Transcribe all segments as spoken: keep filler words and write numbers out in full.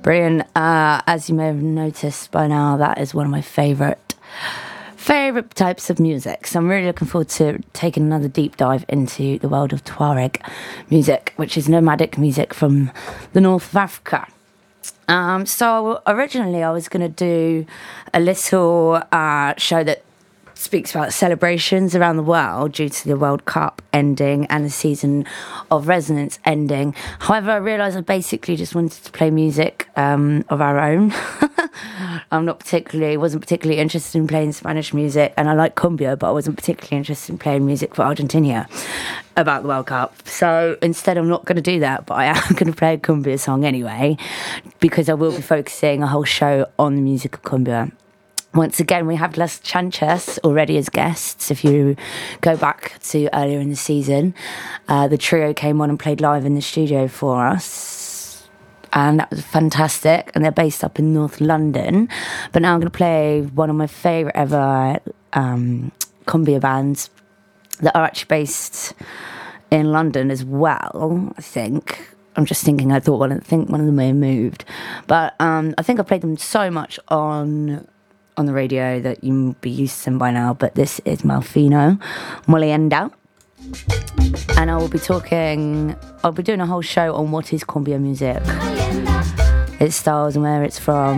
Brilliant. Uh, as you may have noticed by now, that is one of my favourite favourite types of music. So I'm really looking forward to taking another deep dive into the world of Tuareg music, which is nomadic music from the north of Africa. Um, so originally I was going to do a little uh, show that speaks about celebrations around the world due to the World Cup ending and the season of Resonance ending. However, I realised I basically just wanted to play music um, of our own. I'm not particularly, wasn't particularly interested in playing Spanish music, and I like cumbia, but I wasn't particularly interested in playing music for Argentina about the World Cup. So instead, I'm not going to do that, but I am going to play a cumbia song anyway, because I will be focusing a whole show on the music of cumbia. Once again, we have Las Chanchas already as guests. If you go back to earlier in the season, uh, the trio came on and played live in the studio for us. And that was fantastic. And they're based up in North London. But now I'm going to play one of my favourite ever um, cumbia bands that are actually based in London as well, I think. I'm just thinking, I thought one of, I think one of them may have moved. But um, I think I played them so much on... on the radio that you be used to them by now, but this is Malfino Molienda, and I will be talking I'll be doing a whole show on what is cumbia music, its styles and where it's from,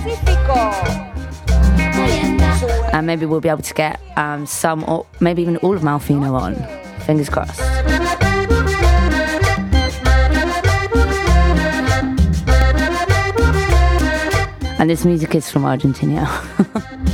and maybe we'll be able to get um, some or maybe even all of Malfino on, fingers crossed. And this music is from Argentina.